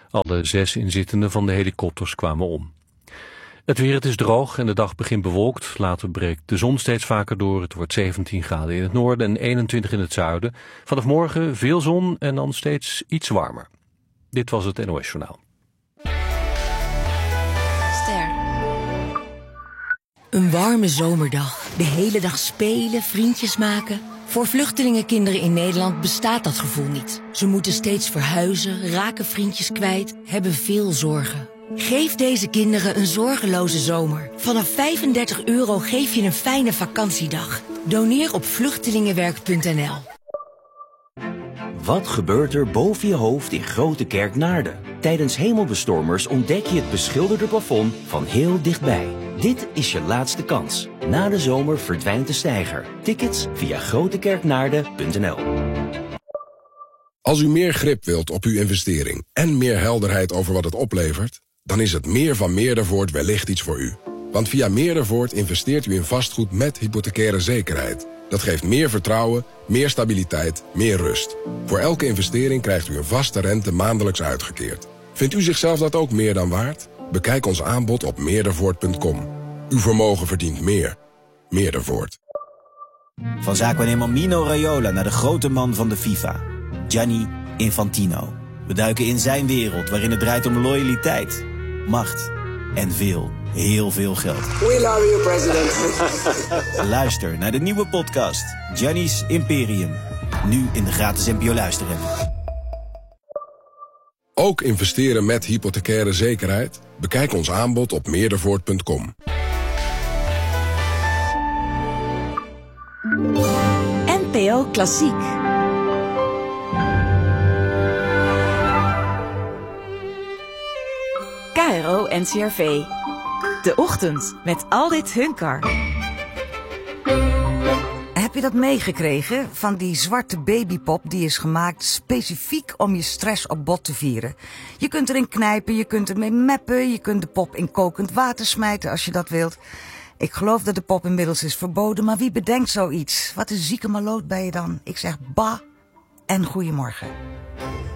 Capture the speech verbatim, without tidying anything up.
Alle zes inzittenden van de helikopters kwamen om. Het weer, het is droog en de dag begint bewolkt. Later breekt de zon steeds vaker door. Het wordt zeventien graden in het noorden en eenentwintig in het zuiden. Vanaf morgen veel zon en dan steeds iets warmer. Dit was het N O S Journaal. Ster. Een warme zomerdag. De hele dag spelen, vriendjes maken. Voor vluchtelingenkinderen in Nederland bestaat dat gevoel niet. Ze moeten steeds verhuizen, raken vriendjes kwijt, hebben veel zorgen. Geef deze kinderen een zorgeloze zomer. Vanaf vijfendertig euro geef je een fijne vakantiedag. Doneer op vluchtelingenwerk punt n l. Wat gebeurt er boven je hoofd in Grote Kerk Naarden? Tijdens hemelbestormers ontdek je het beschilderde plafond van heel dichtbij. Dit is je laatste kans. Na de zomer verdwijnt de steiger. Tickets via grotekerknaarden punt n l. Als u meer grip wilt op uw investering en meer helderheid over wat het oplevert, dan is het meer van Meerdervoort wellicht iets voor u. Want via Meerdervoort investeert u in vastgoed met hypothecaire zekerheid. Dat geeft meer vertrouwen, meer stabiliteit, meer rust. Voor elke investering krijgt u een vaste rente maandelijks uitgekeerd. Vindt u zichzelf dat ook meer dan waard? Bekijk ons aanbod op meerdervoort punt com. Uw vermogen verdient meer. Meerdervoort. Van zaakwaarnemer Mino Raiola naar de grote man van de FIFA, Gianni Infantino. We duiken in zijn wereld waarin het draait om loyaliteit, macht en veel, heel veel geld. We love you, president. Luister naar de nieuwe podcast Gianni's Imperium. Nu in de gratis N P O Luisterapp. Ook investeren met hypothecaire zekerheid? Bekijk ons aanbod op meerdervoort punt com. N P O Klassiek. K R O N C R V. De ochtend met Aldit Hunkar. Heb je dat meegekregen van die zwarte babypop die is gemaakt specifiek om je stress op bot te vieren? Je kunt erin knijpen, je kunt ermee meppen, je kunt de pop in kokend water smijten als je dat wilt. Ik geloof dat de pop inmiddels is verboden, maar wie bedenkt zoiets? Wat een zieke maloot ben je dan? Ik zeg ba en goeiemorgen.